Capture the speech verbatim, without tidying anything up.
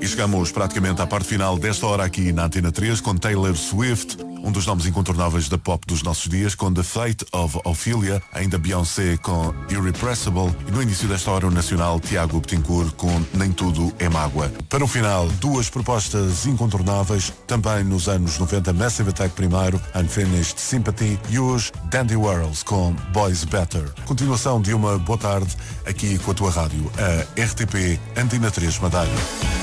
chegamos praticamente à parte final desta hora aqui na Antena três com Taylor Swift, um dos nomes incontornáveis da pop dos nossos dias, com The Fate of Ophelia, ainda Beyoncé com Irrepressible e no início desta hora o nacional Tiago Betancourt com Nem Tudo é Mágoa. Para o final, duas propostas incontornáveis, também nos anos noventa, Massive Attack primeiro, Unfinished Sympathy e hoje Dandy Warhols com Boys Better. Continuação de uma boa tarde aqui com a tua rádio, a R T P Antena três Madeira.